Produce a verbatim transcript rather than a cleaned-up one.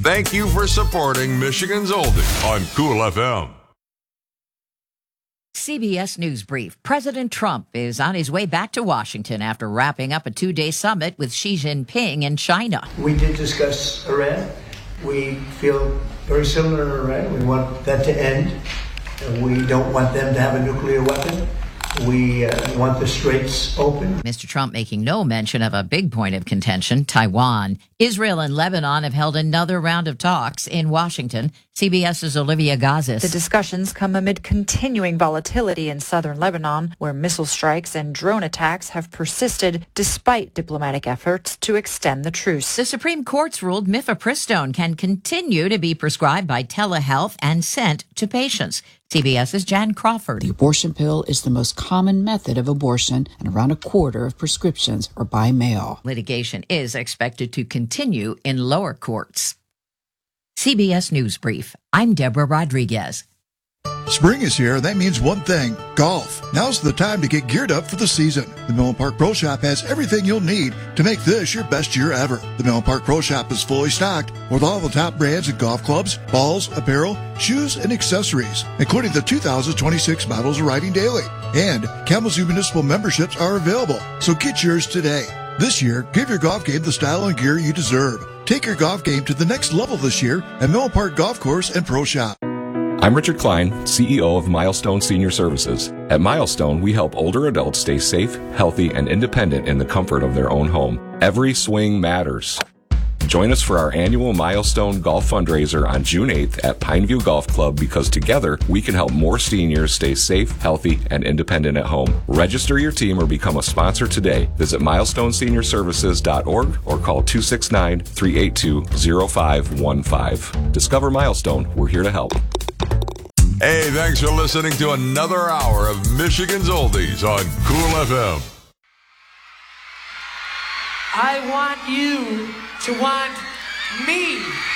Thank you for supporting Michigan's Oldie on Cool F M. C B S News Brief. President Trump is on his way back to Washington after wrapping up a two-day summit with Xi Jinping in China. We did discuss Iran. We feel very similar to Iran. We want that to end. We don't want them to have a nuclear weapon. We uh, want the straits open. Mister Trump making no mention of a big point of contention, Taiwan. Israel and Lebanon have held another round of talks in Washington. CBS's Olivia Gazis. The discussions come amid continuing volatility in southern Lebanon, where missile strikes and drone attacks have persisted despite diplomatic efforts to extend the truce. The Supreme Court's ruled mifepristone can continue to be prescribed by telehealth and sent to patients. CBS's Jan Crawford. The abortion pill is the most common method of abortion, and around a quarter of prescriptions are by mail. Litigation is expected to continue in lower courts. C B S News Brief. I'm Deborah Rodriguez. Spring is here. That means one thing, golf. Now's the time to get geared up for the season. The Millen Park Pro Shop has everything you'll need to make this your best year ever. The Millen Park Pro Shop is fully stocked with all the top brands in golf clubs, balls, apparel, shoes, and accessories, including the two thousand twenty-six models arriving daily. And Kalamazoo Municipal memberships are available, so get yours today. This year, give your golf game the style and gear you deserve. Take your golf game to the next level this year at Millen Park Golf Course and Pro Shop. I'm Richard Klein, C E O of Milestone Senior Services. At Milestone, we help older adults stay safe, healthy, and independent in the comfort of their own home. Every swing matters. Join us for our annual Milestone Golf Fundraiser on June eighth at Pineview Golf Club, because together we can help more seniors stay safe, healthy, and independent at home. Register your team or become a sponsor today. Visit milestone senior services dot org or call two six nine, three eight two, zero five one five. Discover Milestone. We're here to help. Hey, thanks for listening to another hour of Michigan's Oldies on Cool F M. I want you to want me.